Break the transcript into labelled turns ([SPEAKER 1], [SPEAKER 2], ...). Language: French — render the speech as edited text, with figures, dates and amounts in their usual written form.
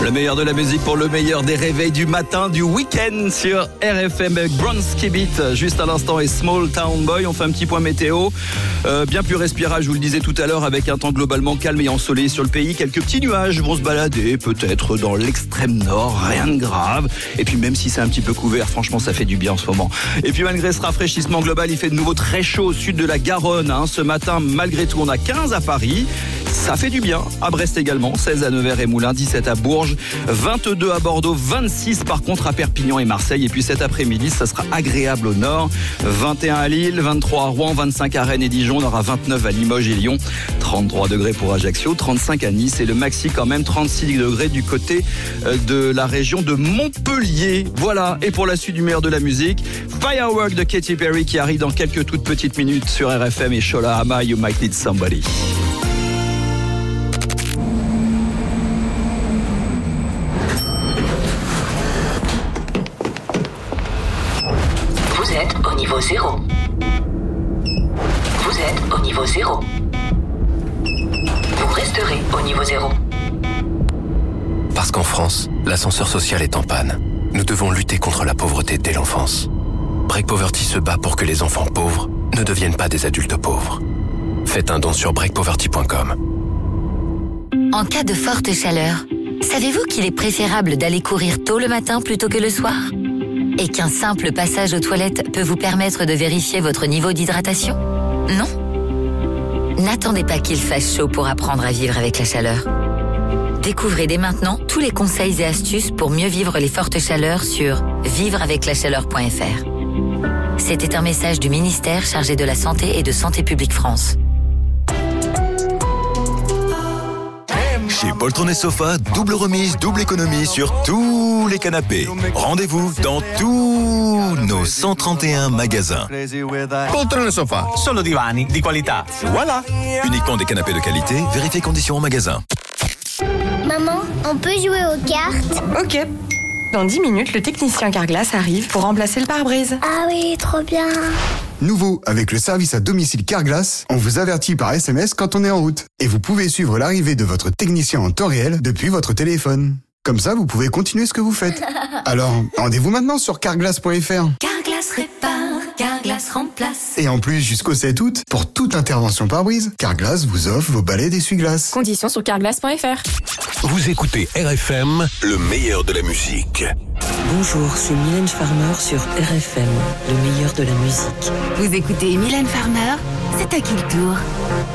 [SPEAKER 1] Le meilleur de la musique pour le meilleur des réveils du matin, du week-end sur RFM avec Bronski Beat juste à l'instant et Small Town Boy. On fait un petit point météo, bien plus respirable, je vous le disais tout à l'heure, avec un temps globalement calme et ensoleillé sur le pays. Quelques petits nuages vont se balader peut-être dans l'extrême nord, rien de grave. Et puis même si c'est un petit peu couvert, franchement ça fait du bien en ce moment. Et puis malgré ce rafraîchissement global, il fait de nouveau très chaud au sud de la Garonne. Ce matin, malgré tout, on a 15 à Paris. Ça fait du bien. À Brest également, 16 à Nevers et Moulins, 17 à Bourges, 22 à Bordeaux, 26 par contre à Perpignan et Marseille. Et puis cet après-midi, ça sera agréable au nord. 21 à Lille, 23 à Rouen, 25 à Rennes et Dijon. On aura 29 à Limoges et Lyon, 33 degrés pour Ajaccio, 35 à Nice et le maxi quand même 36 degrés du côté de la région de Montpellier. Voilà. Et pour la suite du meilleur de la musique, Firework de Katy Perry qui arrive dans quelques toutes petites minutes sur RFM et Shola Ama, You Might Need Somebody.
[SPEAKER 2] Vous êtes au niveau 0. Vous êtes au niveau 0. Vous resterez au niveau 0.
[SPEAKER 3] Parce qu'en France, l'ascenseur social est en panne. Nous devons lutter contre la pauvreté dès l'enfance. Break Poverty se bat pour que les enfants pauvres ne deviennent pas des adultes pauvres. Faites un don sur breakpoverty.com.
[SPEAKER 4] En cas de forte chaleur, savez-vous qu'il est préférable d'aller courir tôt le matin plutôt que le soir ? Et qu'un simple passage aux toilettes peut vous permettre de vérifier votre niveau d'hydratation ? Non ? N'attendez pas qu'il fasse chaud pour apprendre à vivre avec la chaleur. Découvrez dès maintenant tous les conseils et astuces pour mieux vivre les fortes chaleurs sur vivreaveclachaleur.fr. C'était un message du ministère chargé de la Santé et de Santé publique France.
[SPEAKER 5] Chez Poltron et Sofa, double remise, double économie sur tous les canapés. Rendez-vous dans tous nos 131 magasins.
[SPEAKER 6] Poltron et Sofa, solo divani di qualità. Voilà.
[SPEAKER 5] Uniquement des canapés de qualité, vérifiez conditions en magasin.
[SPEAKER 7] Maman, on peut jouer aux cartes?
[SPEAKER 8] Ok. Dans 10 minutes, le technicien Carglass arrive pour remplacer le pare-brise.
[SPEAKER 7] Ah oui, trop bien.
[SPEAKER 9] Nouveau, avec le service à domicile Carglass, on vous avertit par SMS quand on est en route. Et vous pouvez suivre l'arrivée de votre technicien en temps réel depuis votre téléphone. Comme ça, vous pouvez continuer ce que vous faites. Alors, rendez-vous maintenant sur carglass.fr.
[SPEAKER 10] Carglass répare, Carglass remplace.
[SPEAKER 9] Et en plus, jusqu'au 7 août, pour toute intervention pare-brise, Carglass vous offre vos balais d'essuie-glace.
[SPEAKER 8] Conditions sur carglass.fr.
[SPEAKER 5] Vous écoutez RFM, le meilleur de la musique.
[SPEAKER 11] Bonjour, c'est Mylène Farmer sur RFM, le meilleur de la musique.
[SPEAKER 12] Vous écoutez Mylène Farmer, c'est à qui le tour ?